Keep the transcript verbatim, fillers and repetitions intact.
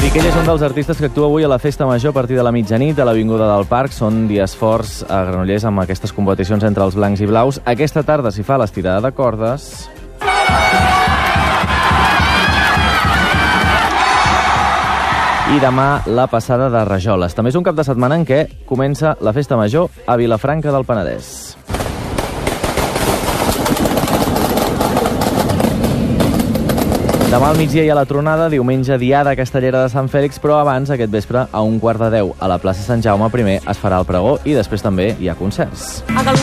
Miquel és un dels artistes que actua avui a la Festa Major a partir de la mitjanit a l'Avinguda del Parc. Són dies forts a Granollers amb aquestes competicions entre els blancs i blaus. Aquesta tarda s'hi fa l'estirada de cordes. I demà la passada de rajoles. També és un cap de setmana en què comença la Festa Major a Vilafranca del Penedès. Demà al migdia hi ha la tronada, diumenge diada castellera de Sant Fèlix, però abans, aquest vespre, a un quart de deu, a la plaça Sant Jaume, primer es farà el pregó i després també hi ha concerts.